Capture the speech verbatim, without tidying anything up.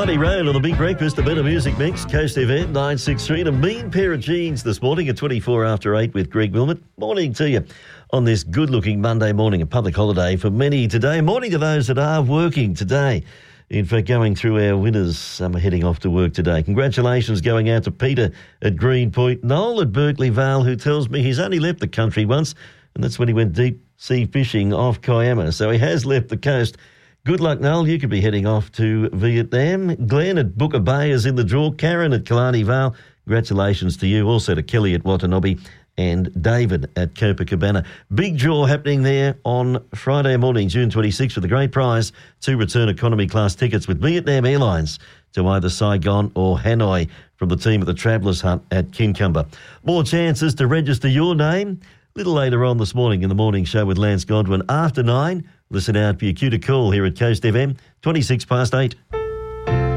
Monty Road on the Big Breakfast, a better music mix, Coast F M nine six three, and a mean pair of jeans this morning at twenty-four after eight with Greg Wilmot. Morning to you on this good-looking Monday morning, a public holiday for many today. Morning to those that are working today. In fact, going through our winners, um, heading off to work today. Congratulations going out to Peter at Greenpoint, Noel at Berkeley Vale, who tells me he's only left the country once, and that's when he went deep sea fishing off Kiama. So he has left the coast. Good luck, Noel. You could be heading off to Vietnam. Glenn at Booker Bay is in the draw. Karen at Killarney Vale. Congratulations to you. Also to Kelly at Watanabe and David at Copacabana. Big draw happening there on Friday morning, June twenty-sixth, with a great prize, two return economy class tickets with Vietnam Airlines to either Saigon or Hanoi from the team at the Travellers Hunt at Kincumber. More chances to register your name a little later on this morning in the morning show with Lance Godwin after nine. Listen out for your cue to call here at Coast F M, twenty-six past eight.